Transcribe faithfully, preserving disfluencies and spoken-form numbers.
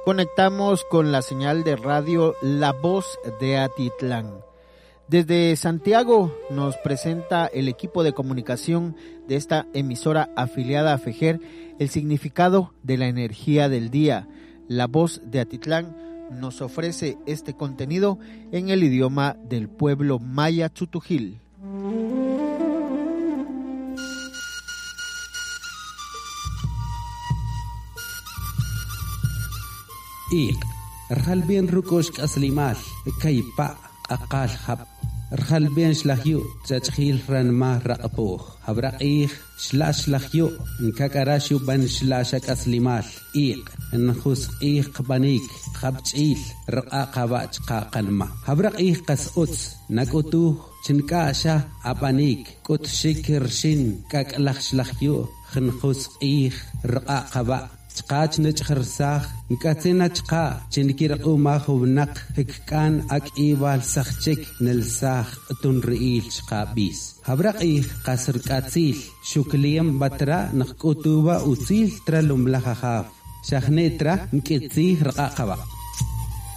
conectamos con la señal de radio La Voz de Atitlán. Desde Santiago nos presenta el equipo de comunicación de esta emisora afiliada a FEGER el significado de la energía del día. La Voz de Atitlán nos ofrece este contenido en el idioma del pueblo maya Tzutujil. إيق رخل بين ركوش كأسليمال كيبا أقال حب رخل بين شلخيو تشخيل رنما رقبوخ هبرق إيخ شلاش لخيو نكاكراشو بن شلاشك أسليمال إيق نخوس إيق بنيك خبتشيل رقا قباج قاقلما هبرق إيخ قسقوتس نكوتو چنكاشا أبانيك كوت شكر شين كاك لخش لخيو خنخوس إيخ رقا قبا تقاش نجخرساخ نكاتينا تقا چنكيرقو ماخو نق هككان اك ايوال سخچك نلساخ تنرئيل شقابيس هبرقي قصر كاتسيل شوكليم بطرا نخكوتوبا وصيل ترلوم لخخاف شاخنيترا نكتسيه رقاقبا